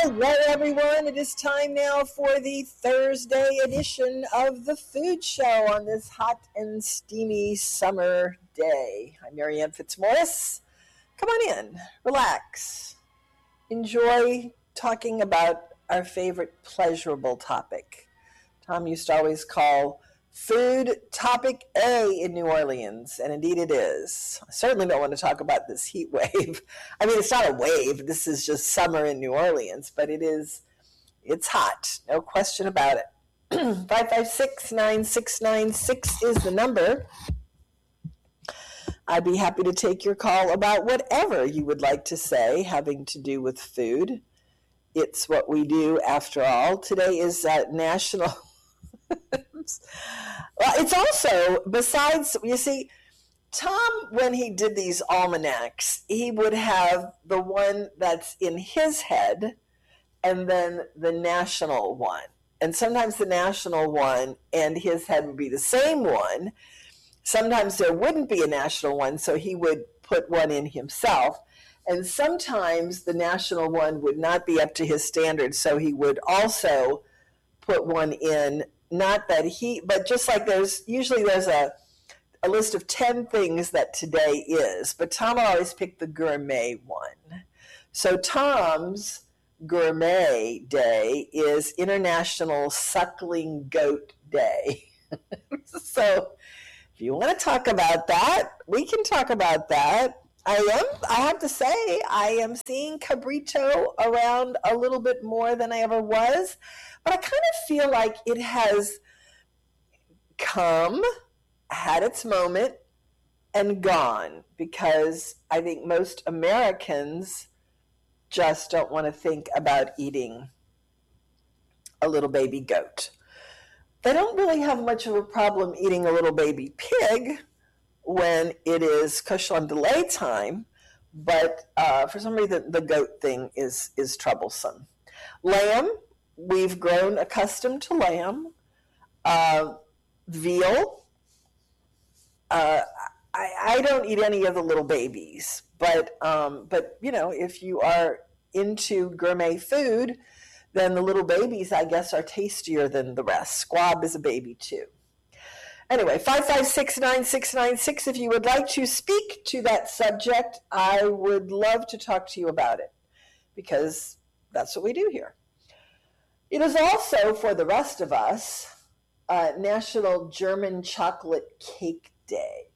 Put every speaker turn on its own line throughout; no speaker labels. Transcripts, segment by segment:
Hello, everyone. It is time now for the Thursday edition of the Food Show on this hot and steamy summer day. I'm Marianne Fitzmaurice. Come on in, relax, enjoy talking about our favorite pleasurable topic. Tom used to always call food topic A in New Orleans, and indeed it is. I certainly don't want to talk about this heat wave. I mean, it's not a wave. This is just summer in New Orleans, but it's hot. No question about it. 556-9696 is the number. I'd be happy to take your call about whatever you would like to say having to do with food. It's what we do after all. Today is National... Well, it's also, besides, you see, Tom, when he did these almanacs, he would have the one that's in his head and then the national one. And sometimes the national one and his head would be the same one. Sometimes there wouldn't be a national one, so he would put one in himself. And sometimes the national one would not be up to his standards, so he would also put one in. Not that but just like there's a list of 10 things that today is, but Tom always picked the gourmet one. So Tom's gourmet day is International Suckling Goat Day. So if you want to talk about that, we can talk about that. I have to say, I am seeing cabrito around a little bit more than I ever was. But I kind of feel like it has had its moment, and gone, because I think most Americans just don't want to think about eating a little baby goat. They don't really have much of a problem eating a little baby pig when it is cochon de lait time, but for some reason the goat thing is troublesome. Lamb. We've grown accustomed to lamb. Veal. I don't eat any of the little babies, but you know, if you are into gourmet food, then the little babies, I guess, are tastier than the rest. Squab is a baby too. Anyway, 556-9696. If you would like to speak to that subject, I would love to talk to you about it, because that's what we do here. It is also, for the rest of us, National German Chocolate Cake Day.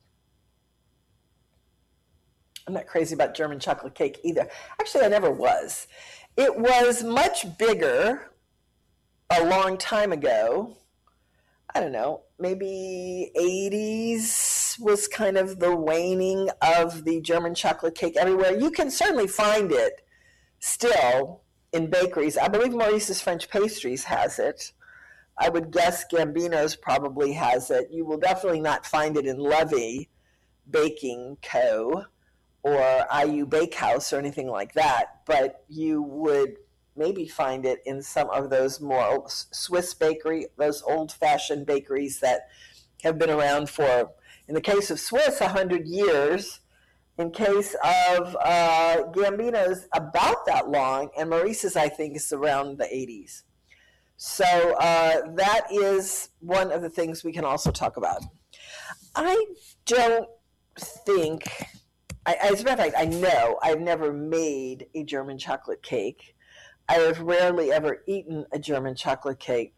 I'm not crazy about German chocolate cake either. Actually, I never was. It was much bigger a long time ago. I don't know, maybe 80s was kind of the waning of the German chocolate cake everywhere. You can certainly find it still in bakeries. I believe Maurice's French Pastries has it. I would guess Gambino's probably has it. You will definitely not find it in Levy Baking Co. or IU Bakehouse or anything like that, but you would maybe find it in some of those more Swiss bakery, those old-fashioned bakeries that have been around for, in the case of Swiss, 100 years. In case of Gambino's, about that long, and Maurice's, I think, is around the 80s. So that is one of the things we can also talk about. I don't think, as a matter of fact, I know I've never made a German chocolate cake. I have rarely ever eaten a German chocolate cake.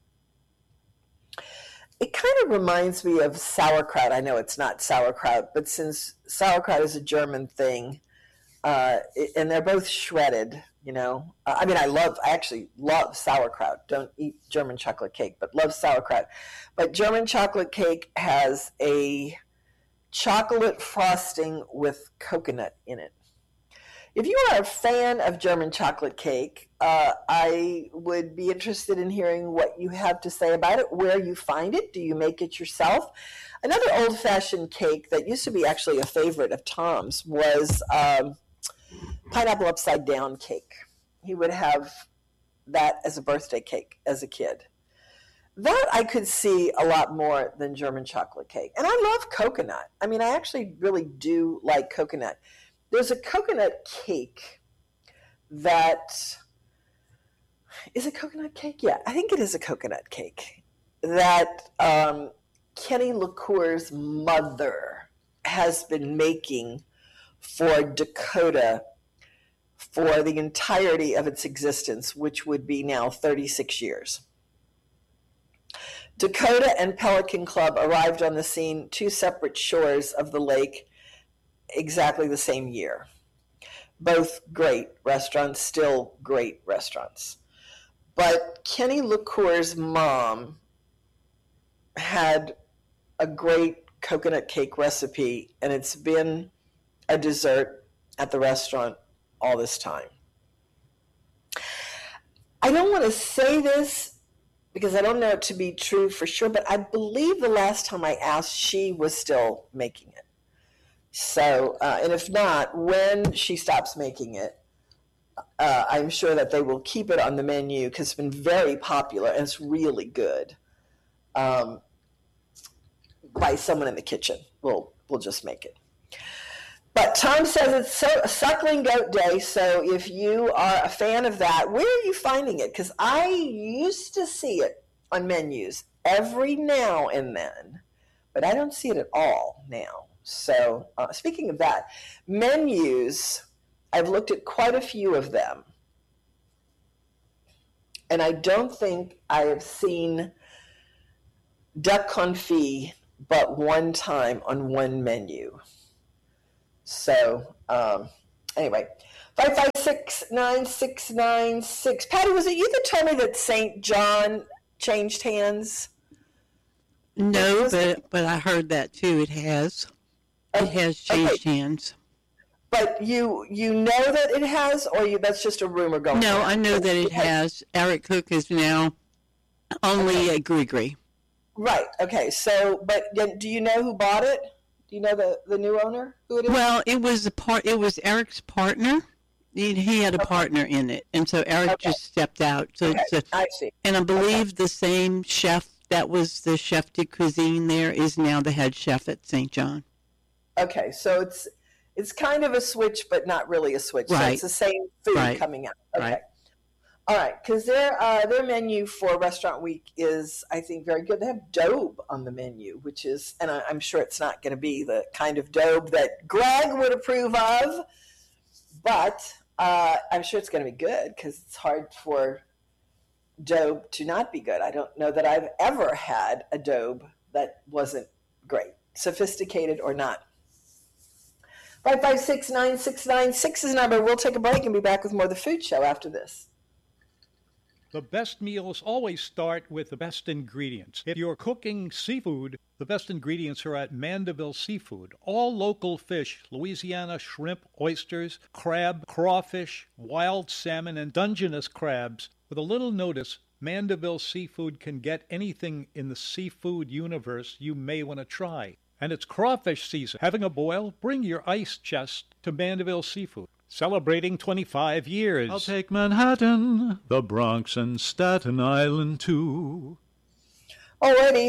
It kind of reminds me of sauerkraut. I know it's not sauerkraut, but since sauerkraut is a German thing, and they're both shredded, you know. I mean, I actually love sauerkraut. Don't eat German chocolate cake, but love sauerkraut. But German chocolate cake has a chocolate frosting with coconut in it. If you are a fan of German chocolate cake, I would be interested in hearing what you have to say about it, where you find it. Do you make it yourself? Another old-fashioned cake that used to be actually a favorite of Tom's was pineapple upside-down cake. He would have that as a birthday cake as a kid. That I could see a lot more than German chocolate cake. And I love coconut. I mean, I actually really do like coconut. There's a coconut cake that is it coconut cake? Yeah, I think it is a coconut cake that Kenny LaCour's mother has been making for Dakota for the entirety of its existence, which would be now 36 years. Dakota and Pelican Club arrived on the scene, two separate shores of the lake, exactly the same year. Both great restaurants, still great restaurants. But Kenny LaCour's mom had a great coconut cake recipe, and it's been a dessert at the restaurant all this time. I don't want to say this because I don't know it to be true for sure, but I believe the last time I asked, she was still making it. So, and if not, when she stops making it, I'm sure that they will keep it on the menu because it's been very popular and it's really good. By someone in the kitchen, we'll just make it. But Tom says it's Suckling Goat Day, so if you are a fan of that, where are you finding it? Because I used to see it on menus every now and then, but I don't see it at all now. So speaking of that, menus, I've looked at quite a few of them, and I don't think I have seen duck confit but one time on one menu. So, anyway, 556-9696. Patty, was it you that told me that St. John changed hands?
No, but I heard that too. It has. It has changed hands.
But you know that it has, or that's just a rumor going on?
No, I know that it has. Eric Cook is now only a Grigri.
Right. Okay. So, but do you know who bought it? Do you know the new owner, who it is?
Well, it was Eric's partner. He had a partner in it, and so Eric just stepped out. So
I see.
And I believe the same chef that was the chef de cuisine there is now the head chef at St. John.
Okay, so it's kind of a switch, but not really a switch.
Right.
So it's the same food coming out. Okay.
Right.
All right, because their menu for Restaurant Week is, I think, very good. They have daube on the menu, which is, and I'm sure it's not going to be the kind of daube that Greg would approve of, but I'm sure it's going to be good because it's hard for daube to not be good. I don't know that I've ever had a daube that wasn't great, sophisticated or not. 556-9696 is the number. We'll take a break and be back with more of the Food Show after this.
The best meals always start with the best ingredients. If you're cooking seafood, the best ingredients are at Mandeville Seafood. All local fish, Louisiana shrimp, oysters, crab, crawfish, wild salmon, and Dungeness crabs. With a little notice, Mandeville Seafood can get anything in the seafood universe you may want to try. And it's crawfish season. Having a boil? Bring your ice chest to Mandeville Seafood. Celebrating 25 years. I'll take Manhattan, the Bronx, and Staten Island, too.
Alrighty,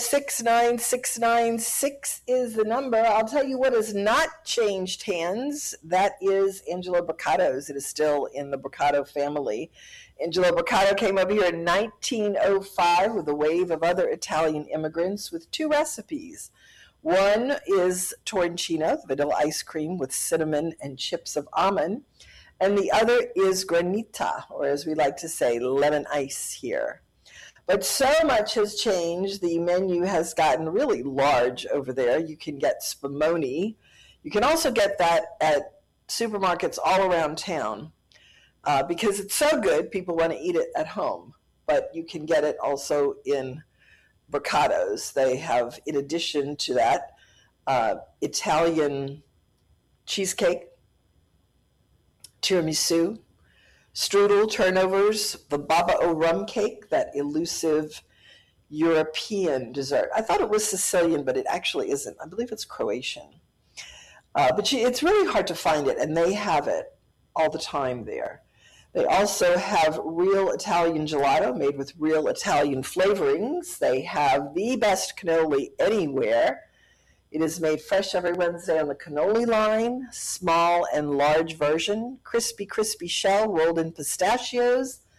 556-9696 is the number. I'll tell you what has not changed hands. That is Angelo Boccado's. It is still in the Boccado family. Angelo Boccado came over here in 1905 with a wave of other Italian immigrants with two recipes. One is Torroncino, the vanilla ice cream with cinnamon and chips of almond. And the other is Granita, or as we like to say, lemon ice here. But so much has changed. The menu has gotten really large over there. You can get spumoni. You can also get that at supermarkets all around town because it's so good, people want to eat it at home. But you can get it also in Boccado's. They have, in addition to that, Italian cheesecake, tiramisu, strudel, turnovers, the baba o rum cake, that elusive European dessert. I thought it was Sicilian, but it actually isn't. I believe it's Croatian. But it's really hard to find it, and they have it all the time there. They also have real Italian gelato made with real Italian flavorings. They have the best cannoli anywhere. It is made fresh every Wednesday on the cannoli line, small and large version, crispy shell rolled in pistachios.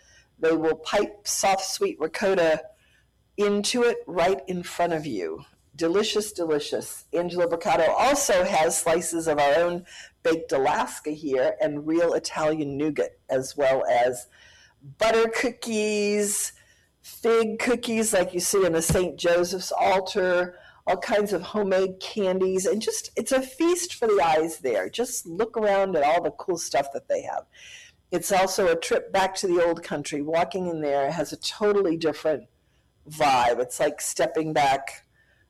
They will pipe soft, sweet ricotta into it right in front of you. Delicious, delicious. Angelo Broccato also has slices of our own baked Alaska here and real Italian nougat, as well as butter cookies, fig cookies like you see in the St. Joseph's altar, all kinds of homemade candies, and just, it's a feast for the eyes there. Just look around at all the cool stuff that they have. It's also a trip back to the old country. Walking in there has a totally different vibe. It's like stepping back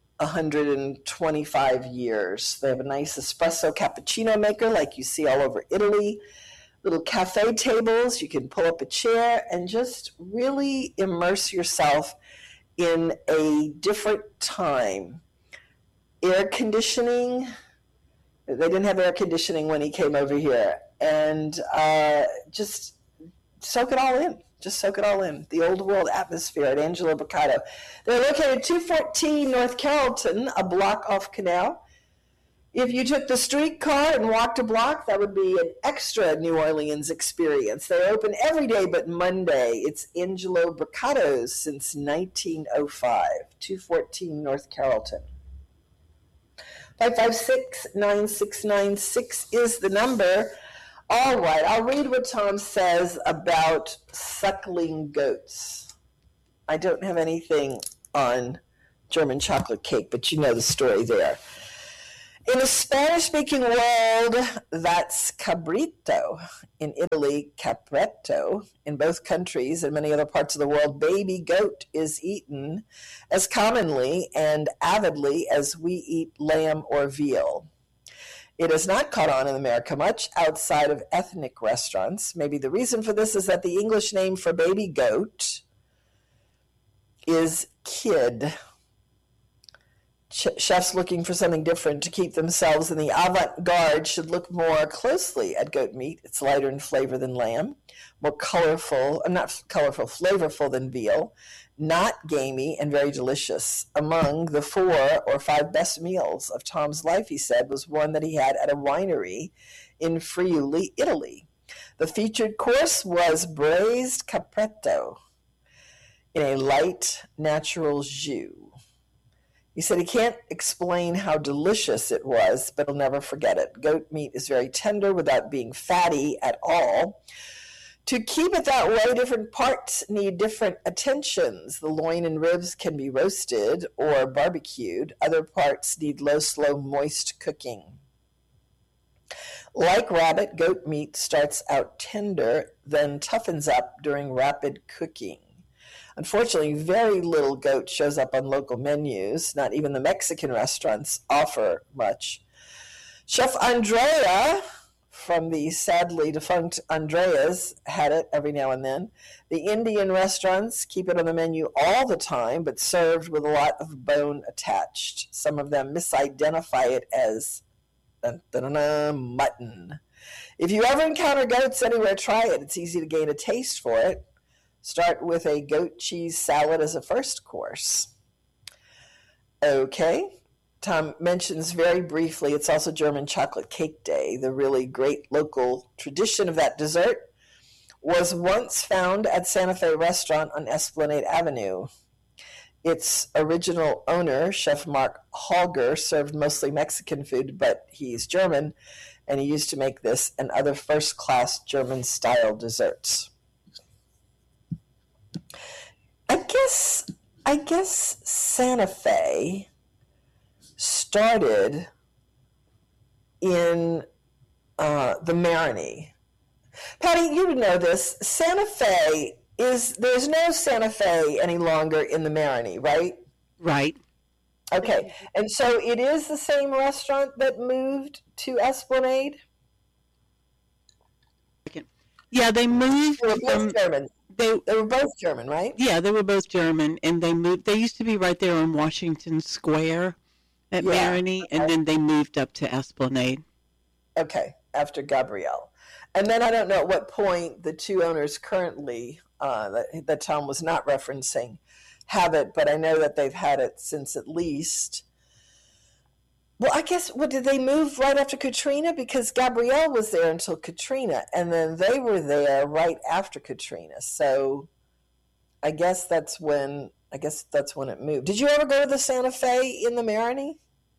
125 years. They have a nice espresso cappuccino maker like you see all over Italy. Little cafe tables. You can pull up a chair and just really immerse yourself in a different time. Air conditioning. They didn't have air conditioning when he came over here. And just soak it all in. Just soak it all in. The old world atmosphere at Angelo Broccato. They're located at 214 North Carrollton, a block off Canal. If you took the streetcar and walked a block, that would be an extra New Orleans experience. They're open every day but Monday. It's Angelo Broccato's since 1905, 214 North Carrollton. 556-9696 is the number. All right, I'll read what Tom says about suckling goats. I don't have anything on German chocolate cake, but you know the story there. In a Spanish-speaking world, that's cabrito. In Italy, capretto. In both countries and many other parts of the world, baby goat is eaten as commonly and avidly as we eat lamb or veal. It has not caught on in America much outside of ethnic restaurants. Maybe the reason for this is that the English name for baby goat is kid. Chefs looking for something different to keep themselves in the avant-garde should look more closely at goat meat. It's lighter in flavor than lamb, more colorful, flavorful than veal, not gamey, and very delicious. Among the 4 or 5 best meals of Tom's life, he said, was one that he had at a winery in Friuli, Italy. The featured course was braised capretto in a light, natural jus. He said he can't explain how delicious it was, but he'll never forget it. Goat meat is very tender without being fatty at all. To keep it that way, different parts need different attentions. The loin and ribs can be roasted or barbecued. Other parts need low, slow, moist cooking. Like rabbit, goat meat starts out tender, then toughens up during rapid cooking. Unfortunately, very little goat shows up on local menus. Not even the Mexican restaurants offer much. Chef Andrea from the sadly defunct Andrea's had it every now and then. The Indian restaurants keep it on the menu all the time, but served with a lot of bone attached. Some of them misidentify it as mutton. If you ever encounter goats anywhere, try it. It's easy to gain a taste for it. Start with a goat cheese salad as a first course. Okay. Tom mentions very briefly, it's also German Chocolate Cake Day. The really great local tradition of that dessert was once found at Santa Fe Restaurant on Esplanade Avenue. Its original owner, Chef Mark Holger, served mostly Mexican food, but he's German, and he used to make this and other first-class German-style desserts. I guess Santa Fe started in the Marigny. Patty, you would know this. Santa Fe there's no Santa Fe any longer in the Marigny, right?
Right.
Okay. And so it is the same restaurant that moved to Esplanade?
Yeah, they moved.
They were both German. They were both German, right?
Yeah, they were both German, and they moved. They used to be right there on Washington Square at Marigny, and then they moved up to Esplanade.
Okay, after Gabrielle. And then I don't know at what point the two owners currently, that Tom was not referencing, have it, but I know that they've had it since at least... Well, I guess, did they move right after Katrina? Because Gabrielle was there until Katrina, and then they were there right after Katrina. So I guess that's when it moved. Did you ever go to the Santa Fe in the Marigny?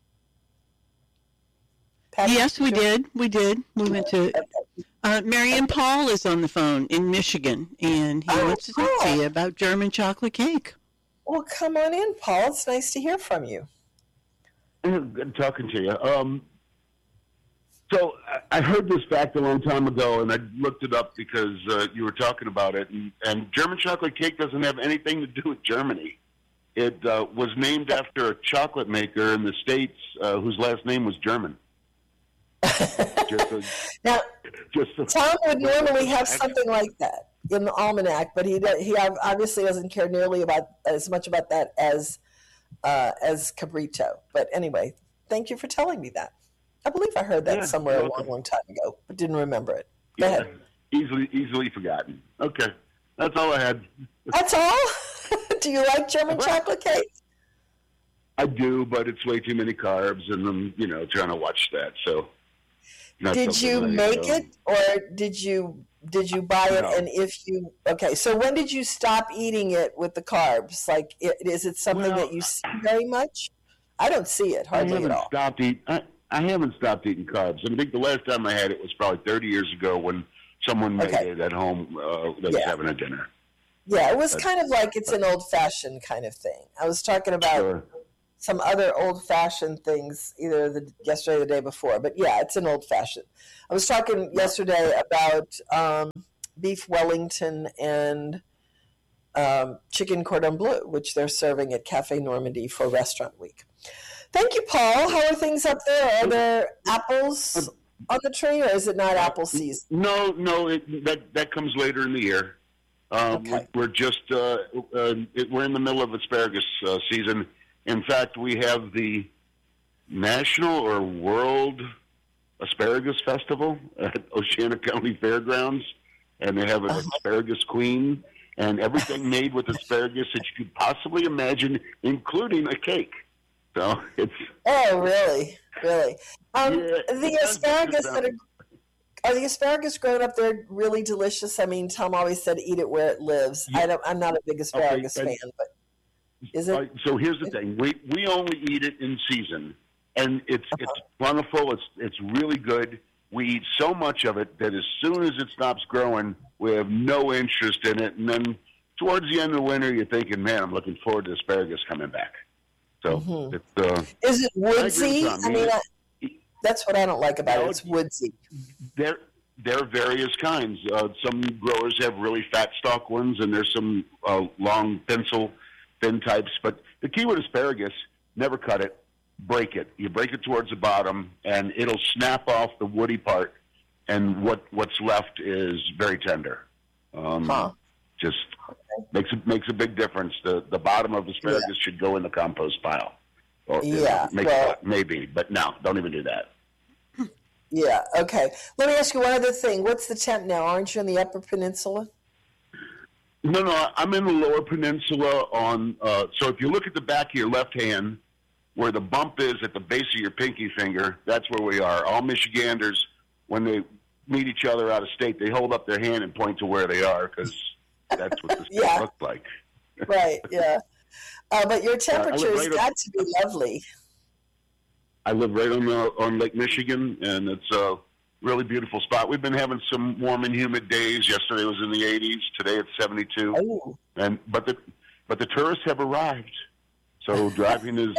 Patty,
Yes, we did. We did. We went to. Marion Paul is on the phone in Michigan, and he wants to talk to you about German chocolate cake.
Well, come on in, Paul. It's nice to hear from you.
Good talking to you. So I heard this fact a long time ago, and I looked it up because you were talking about it. And German chocolate cake doesn't have anything to do with Germany. It was named after a chocolate maker in the States whose last name was German.
Now, Tom would normally have something like that in the almanac, but he obviously doesn't care nearly as much about that as Cabrito. But anyway, thank you for telling me that. I believe I heard that somewhere a long time ago, but didn't remember it. Go ahead.
Easily forgotten. Okay, that's all I had.
That's all? Do you like German chocolate cake?
I do, but it's way too many carbs, and I'm trying to watch that. So,
did you make it, or did you buy it?
No.
And if you so when did you stop eating it with the carbs? Like, is it something that you see very much? I don't see it hardly at all.
I haven't stopped eating carbs. I think the last time I had it was probably 30 years ago when someone made it at home that was having a dinner.
Yeah, it was kind of like it's an old-fashioned kind of thing. I was talking about some other old-fashioned things either yesterday or the day before. But, yeah, it's an old-fashioned. I was talking yesterday about beef Wellington and chicken cordon bleu, which they're serving at Cafe Normandy for Restaurant Week. Thank you, Paul. How are things up there? Are there apples on the tree, or is it not apple season?
No, that comes later in the year. We're just we're in the middle of asparagus season. In fact, we have the National or World Asparagus Festival at Oceana County Fairgrounds, and they have an asparagus queen and everything made with asparagus that you could possibly imagine, including a cake. So it's
really. The asparagus are the asparagus growing up there really delicious? I mean, Tom always said eat it where it lives. Yeah. I'm not a big asparagus fan, but is it?
So here's the thing: we only eat it in season, and it's plentiful. It's really good. We eat so much of it that as soon as it stops growing, we have no interest in it. And then towards the end of the winter, you're thinking, "Man, I'm looking forward to asparagus coming back." So
is it woodsy? I mean, that's what I don't like about it. It's woodsy.
There are various kinds. Some growers have really fat stalk ones, and there's some long thin types. But the key with asparagus, never cut it, break it. You break it towards the bottom, and it'll snap off the woody part, and what's left is very tender. Just makes a big difference. The bottom of asparagus should go in the compost pile. Or, maybe, but no, don't even do that.
Yeah, okay. Let me ask you one other thing. What's the temp now? Aren't you in the Upper Peninsula?
No, I'm in the Lower Peninsula on, so if you look at the back of your left hand, where the bump is at the base of your pinky finger, that's where we are. All Michiganders, when they meet each other out of state, they hold up their hand and point to where they are, because that's what the state looks like.
Right, yeah. But your temperature's got to be lovely.
I live right on Lake Michigan, and it's a really beautiful spot. We've been having some warm and humid days. Yesterday was in the 80s. Today it's 72.
Oh.
But the tourists have arrived, so driving is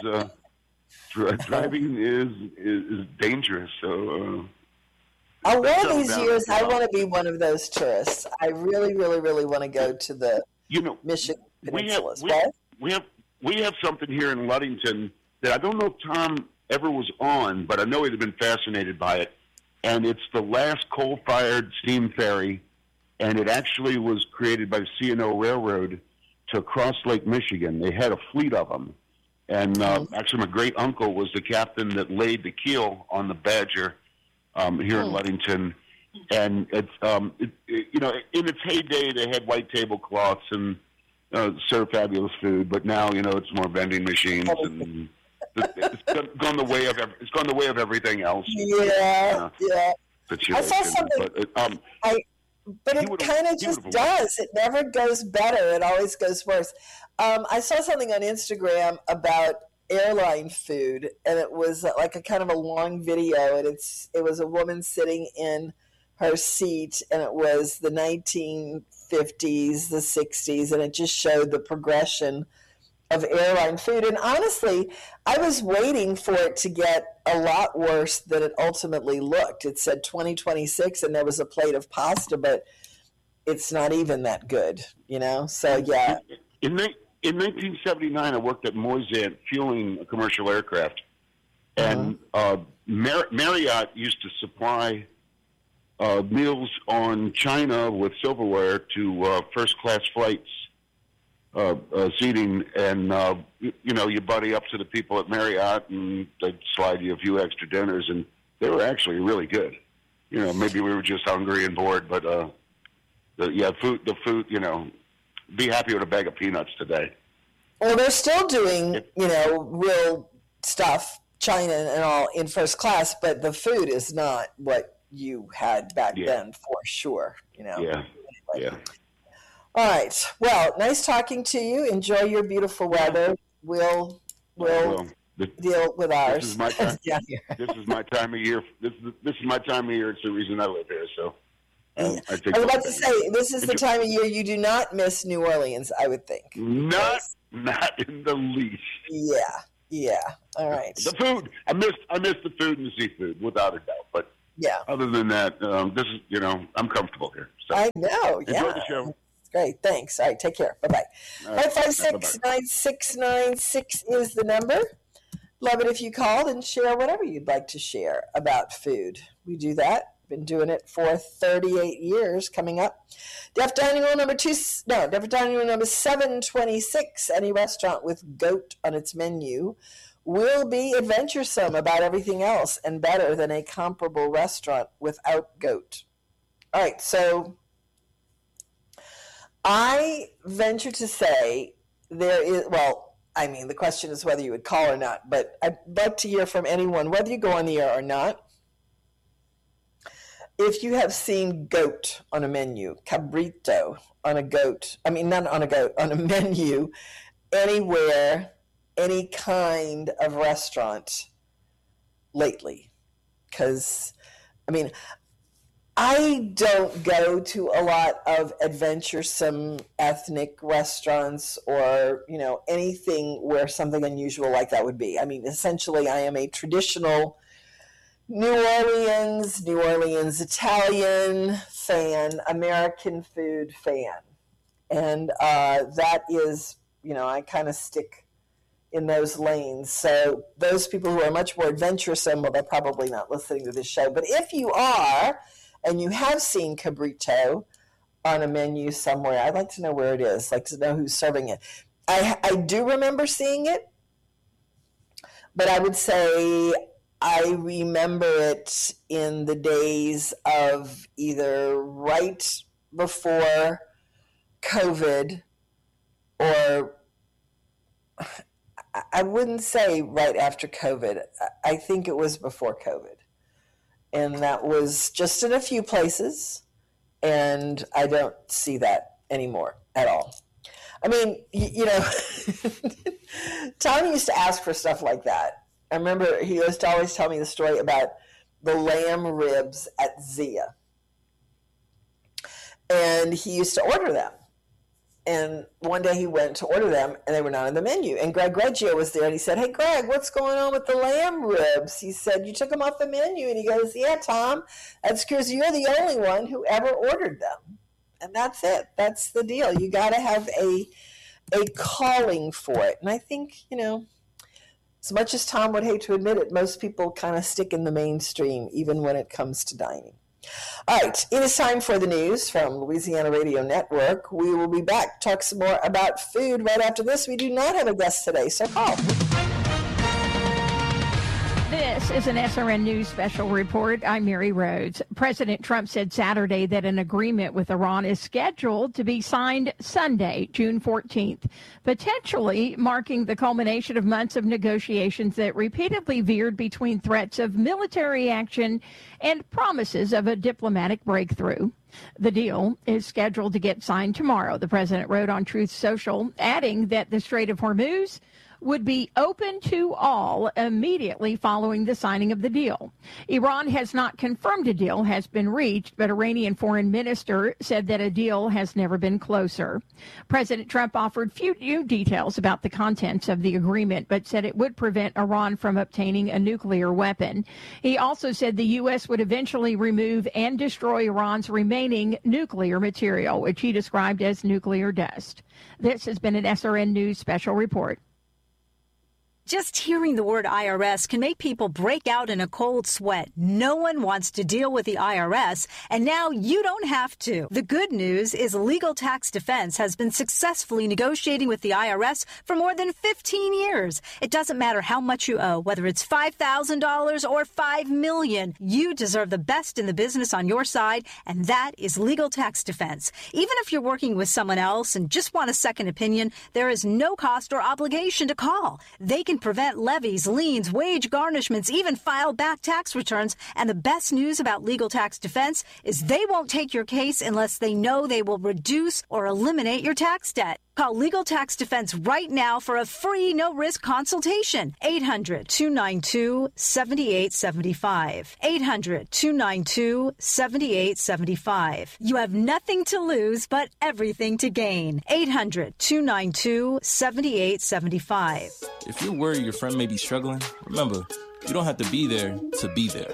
dangerous. So.
One of these years, I want to be one of those tourists. I really, really, really want to go to the Michigan Peninsula.
We have something here in Ludington that I don't know if Tom ever was on, but I know he'd have been fascinated by it. And it's the last coal-fired steam ferry, and it actually was created by the C&O Railroad to cross Lake Michigan. They had a fleet of them. And actually, my great-uncle was the captain that laid the keel on the Badger here in Ludington. And it's in its heyday, they had white tablecloths and served fabulous food. But now, it's more vending machines, and it's gone the way of everything else.
Yeah.
Situation.
I saw something.
But,
But it kind of just does. It never goes better. It always goes worse. I saw something on Instagram about airline food, and it was like a kind of a long video, and it was a woman sitting in her seat, and it was the 1950s, the 60s, and it just showed the progression of airline food. And honestly, I was waiting for it to get a lot worse than it ultimately looked. It said 2026, and there was a plate of pasta, but it's not even that good, you know? So, yeah.
In 1979, I worked at Moisant fueling a commercial aircraft, and Marriott used to supply meals on China with silverware to first-class flights. Seating, and you buddy up to the people at Marriott, and they'd slide you a few extra dinners, and they were actually really good. Maybe we were just hungry and bored, but the food. Be happy with a bag of peanuts today.
Well, they're still doing real stuff, China and all, in first class, but the food is not what you had back then, for sure.
Yeah.
All right. Well, nice talking to you. Enjoy your beautiful weather. We'll deal with ours.
This is my time. This is my time of year. This is my time of year. It's the reason I live here. So
I was about to say, this is the time of year you do not miss New Orleans, I would think.
Not in the least.
Yeah. All right.
The food. I miss the food and the seafood without a doubt. But other than that, this is I'm comfortable here. So
I know.
Enjoy the show.
Great, thanks. All right, take care. Bye-bye. 556-9696 is the number. Love it if you called and share whatever you'd like to share about food. We do that. Been doing it for 38 years coming up. Deaf Dining Room number 726. Any restaurant with goat on its menu will be adventuresome about everything else and better than a comparable restaurant without goat. All right, so I venture to say there is, the question is whether you would call or not, but I'd like to hear from anyone, whether you go on the air or not, if you have seen goat on a menu, cabrito on a goat, not on a goat, on a menu, anywhere, any kind of restaurant lately. Because, I don't go to a lot of adventuresome ethnic restaurants or, anything where something unusual like that would be. Essentially, I am a traditional New Orleans Italian fan, American food fan. And that is, I kind of stick in those lanes. So those people who are much more adventuresome, they're probably not listening to this show. But if you are, and you have seen cabrito on a menu somewhere, I'd like to know where it is. I'd like to know who's serving it. I do remember seeing it, but I would say I remember it in the days of either right before COVID, or I wouldn't say right after COVID. I think it was before COVID. And that was just in a few places, and I don't see that anymore at all. Tom used to ask for stuff like that. I remember he used to always tell me the story about the lamb ribs at Zia. And he used to order them. And one day he went to order them, and they were not on the menu. And Greg Reggio was there, and he said, "Hey, Greg, what's going on with the lamb ribs?" He said, "You took them off the menu." And he goes, "Yeah, Tom, that's because you're the only one who ever ordered them." And that's it. That's the deal. You got to have a calling for it. And I think, as much as Tom would hate to admit it, most people kind of stick in the mainstream, even when it comes to dining. All right, it is time for the news from Louisiana Radio Network. We will be back to talk some more about food right after this. We do not have a guest today, so call.
This is an SRN News special report. I'm Mary Rhodes. President Trump said Saturday that an agreement with Iran is scheduled to be signed Sunday, June 14th, potentially marking the culmination of months of negotiations that repeatedly veered between threats of military action and promises of a diplomatic breakthrough. The deal is scheduled to get signed tomorrow, the president wrote on Truth Social, adding that the Strait of Hormuz would be open to all immediately following the signing of the deal. Iran has not confirmed a deal has been reached, but Iranian foreign minister said that a deal has never been closer. President Trump offered few new details about the contents of the agreement, but said it would prevent Iran from obtaining a nuclear weapon. He also said the U.S. would eventually remove and destroy Iran's remaining nuclear material, which he described as nuclear dust. This has been an SRN News special report.
Just hearing the word IRS can make people break out in a cold sweat. No one wants to deal with the IRS, and now you don't have to. The good news is Legal Tax Defense has been successfully negotiating with the IRS for more than 15 years. It doesn't matter how much you owe, whether it's $5,000 or $5 million. You deserve the best in the business on your side, and that is Legal Tax Defense. Even if you're working with someone else and just want a second opinion, there is no cost or obligation to call. They can prevent levies, liens, wage garnishments, even file back tax returns. And the best news about Legal Tax Defense is they won't take your case unless they know they will reduce or eliminate your tax debt. Call Legal Tax Defense right now for a free, no-risk consultation. 800-292-7875. 800-292-7875. You have nothing to lose but everything to gain. 800-292-7875.
If you're worried your friend may be struggling, remember, you don't have to be there to be there.